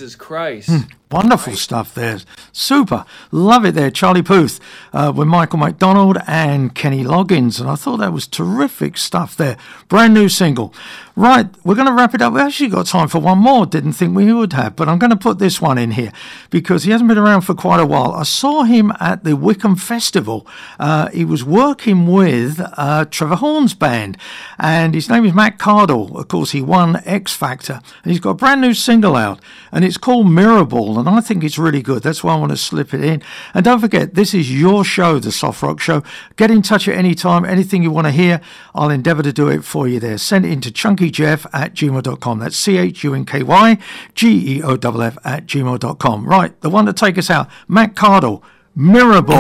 Jesus Christ. Wonderful stuff there. Super. Love it there. Charlie Puth with Michael McDonald and Kenny Loggins. And I thought that was terrific stuff there. Brand new single. Right, we're going to wrap it up. We actually got time for one more. Didn't think we would have. But I'm going to put this one in here because he hasn't been around for quite a while. I saw him at the Wickham Festival. He was working with Trevor Horn's band. And his name is Matt Cardle. Of course, he won X Factor. And he's got a brand new single out. And it's called Mirror Ball. And I think it's really good. That's why I want to slip it in. And don't forget, this is your show, the Soft Rock Show. Get in touch at any time. Anything you want to hear, I'll endeavour to do it for you there. Send it into chunkyjeff@gmail.com. That's CHUNKYGEOFF@gmail.com. Right, the one to take us out, Matt Cardle, Mirror Ball.